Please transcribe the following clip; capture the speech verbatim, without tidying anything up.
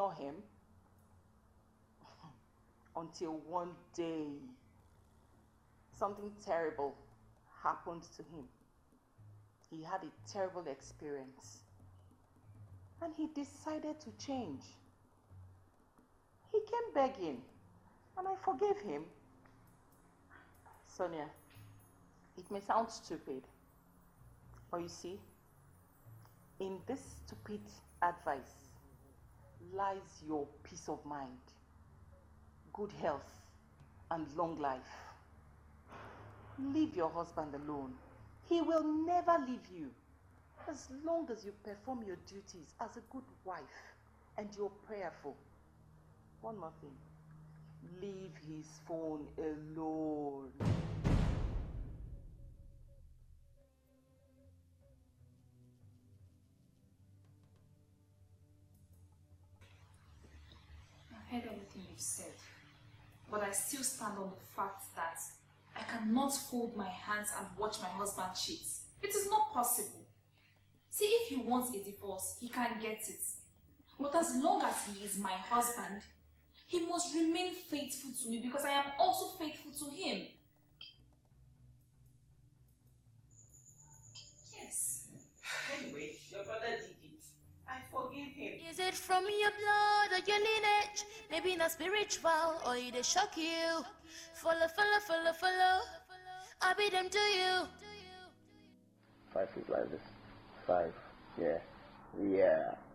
ignore him until one day something terrible happened to him. He had a terrible experience and he decided to change. He came begging and I forgave him. Sonia, it may sound stupid, but you see, in this stupid advice lies your peace of mind, good health, and long life. Leave your husband alone. He will never leave you as long as you perform your duties as a good wife and you're prayerful. One more thing. Leave his phone alone. I've heard everything you've said, but I still stand on the fact that I cannot fold my hands and watch my husband cheat. It is not possible. See, if he wants a divorce, he can get it. But as long as he is my husband, he must remain faithful to me because I am also faithful to him. Yes. Anyway, your brother did it. I forgive him. Is it from your blood or your lineage? Maybe not spiritual or it shock you. Follow, follow, follow, follow. I be them to you. Five feet like this. Five. Yeah. Yeah.